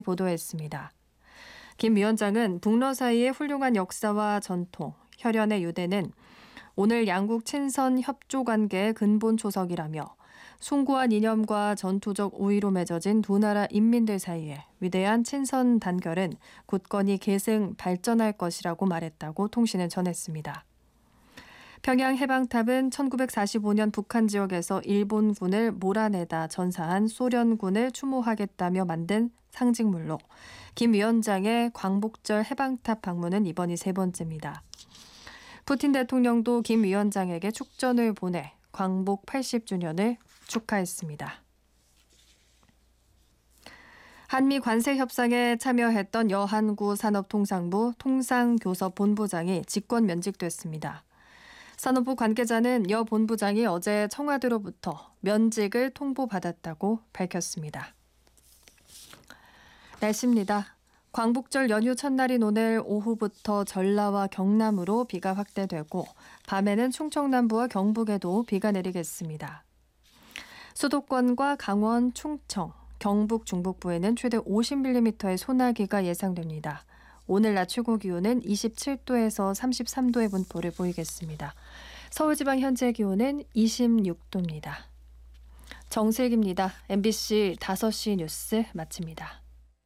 보도했습니다. 김 위원장은 북러 사이의 훌륭한 역사와 전통, 혈연의 유대는 오늘 양국 친선 협조 관계의 근본 초석이라며 숭고한 이념과 전투적 우위로 맺어진 두 나라 인민들 사이에 위대한 친선 단결은 굳건히 계승 발전할 것이라고 말했다고 통신은 전했습니다. 평양 해방탑은 1945년 북한 지역에서 일본군을 몰아내다 전사한 소련군을 추모하겠다며 만든 상징물로 김 위원장의 광복절 해방탑 방문은 이번이 세 번째입니다. 푸틴 대통령도 김 위원장에게 축전을 보내 광복 80주년을 축하했습니다. 한미 관세 협상에 참여했던 여한구 산업통상부 통상교섭본부장이 직권 면직됐습니다. 산업부 관계자는 여 본부장이 어제 청와대로부터 면직을 통보받았다고 밝혔습니다. 날씨입니다. 광복절 연휴 첫날인 오늘 오후부터 전라와 경남으로 비가 확대되고 밤에는 충청남부와 경북에도 비가 내리겠습니다. 수도권과 강원, 충청, 경북 중북부에는 최대 50mm의 소나기가 예상됩니다. 오늘 낮 최고 기온은 27도에서 33도의 분포를 보이겠습니다. 서울지방 현재 기온은 26도입니다. 정슬기입니다. MBC 5시 뉴스 마칩니다.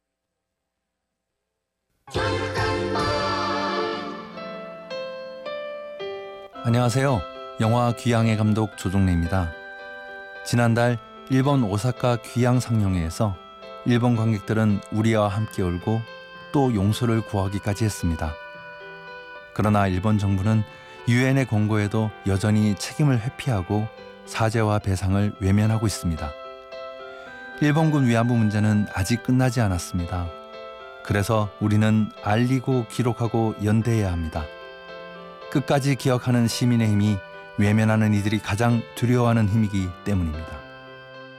안녕하세요. 영화 귀향의 감독 조종래입니다. 지난달 일본 오사카 귀향 상영회에서 일본 관객들은 우리와 함께 울고 또 용서를 구하기까지 했습니다. 그러나 일본 정부는 유엔의 권고에도 여전히 책임을 회피하고 사죄와 배상을 외면하고 있습니다. 일본군 위안부 문제는 아직 끝나지 않았습니다. 그래서 우리는 알리고 기록하고 연대해야 합니다. 끝까지 기억하는 시민의 힘이 외면하는 이들이 가장 두려워하는 힘이기 때문입니다.